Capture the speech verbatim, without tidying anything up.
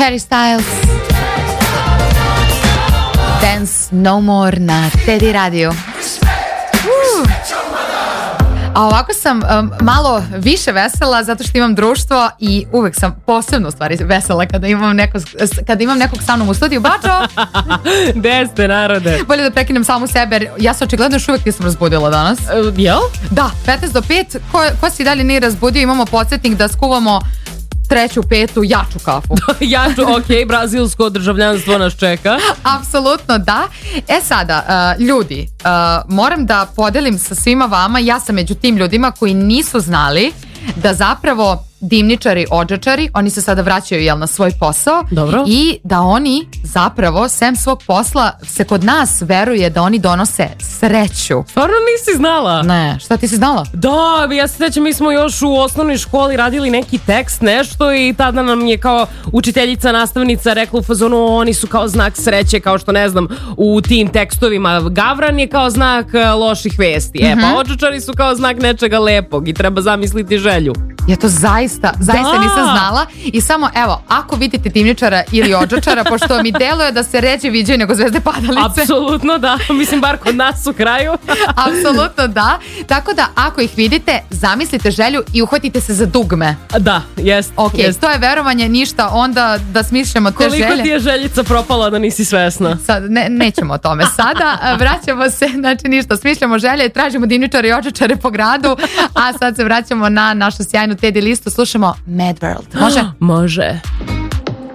Harry Styles. Dance No More na Teddy Radio. Uh. A ovako sam um, malo više vesela zato što imam društvo i uvek sam posebno u stvari vesela kada imam, neko, kada imam nekog sa mnom u studiju. Bačo! Gde ste, narode? Bolje da prekinem samu sebe. Ja se očigledno još uvek nisam razbudila danas. Uh, jel? Da, petnaest do pet. Ko, ko si dalje nije razbudio, imamo podsjetnik da skuvamo treću, petu, jaču kafu. Jaču, ok, brazilsko državljanstvo nas čeka. Apsolutno da. E sada, uh, ljudi, uh, moram da podelim sa svima vama, ja sam među tim ljudima koji nisu znali da zapravo dimničari, odžačari, oni se sada vraćaju jel, na svoj posao. Dobro. I da oni zapravo, sem svog posla, se kod nas veruje da oni donose sreću. Stvarno nisi znala? Ne, šta ti si znala? Da, ja se sećam, mi smo još u osnovnoj školi radili neki tekst, nešto i tada nam je kao učiteljica, nastavnica rekla u fazonu, oni su kao znak sreće, kao što ne znam, u tim tekstovima gavran je kao znak loših vesti. E, pa odžačari su kao znak nečega lepog i treba zamisliti želju. Ja to zaista, zaista da. nisam znala i samo evo, ako vidite dimničara ili odžačara, pošto mi deluje da se ređe viđaju nego zvezde padalice. Apsolutno da, mislim bar kod nas u kraju. Apsolutno da, tako da ako ih vidite, zamislite želju i uhvatite se za dugme. Da, jest. Ok, jest. To je verovanje, ništa, onda da smišljamo te Koliko želje. Koliko ti je željica propala da nisi svesna? Sad, ne, nećemo o tome sada, vraćamo se, znači ništa, smišljamo želje, tražimo dimničare i odžačare po gradu, a sad se vraćamo na našu sjajnu Teddy listu, slušamo Mad World. Može? Može.